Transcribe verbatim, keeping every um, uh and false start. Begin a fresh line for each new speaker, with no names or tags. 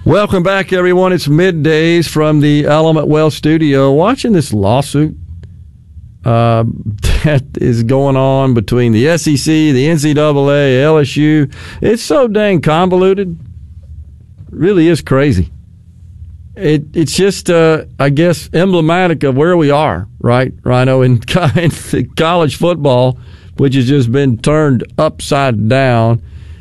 Welcome back, everyone. It's middays from the Element Wealth studio. Watching this lawsuit uh, that is going on between the S E C, the N C double A, L S U. It's so dang convoluted. It really is crazy. It It's just, uh, I guess, emblematic of where we are, right, Rhino, in, in college football, which has just been turned upside down.